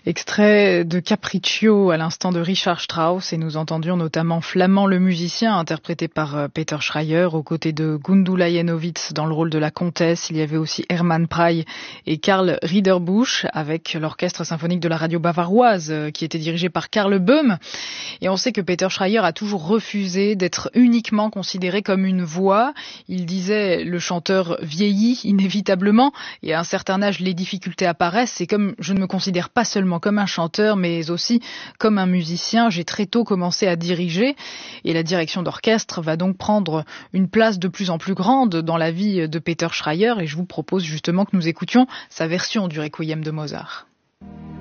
Extrait de Capriccio à l'instant de Richard Strauss, et nous entendions notamment Flamand le musicien, interprété par Peter Schreier, aux côtés de Gundula Janowitz dans le rôle de la comtesse. Il y avait aussi Hermann Prey et Karl Riederbusch avec l'orchestre symphonique de la radio bavaroise qui était dirigé par Karl Böhm. Et on sait que Peter Schreier a toujours refusé d'être uniquement considéré comme une voix. Il disait: le chanteur vieillit inévitablement et à un certain âge les difficultés apparaissent. Et comme je ne me considère pas seulement comme un chanteur mais aussi comme un musicien, j'ai très tôt commencé à diriger et la direction d'orchestre va donc prendre une place de plus en plus grande dans la vie de Peter Schreier, et je vous propose justement que nous écoutions sa version du Requiem de Mozart.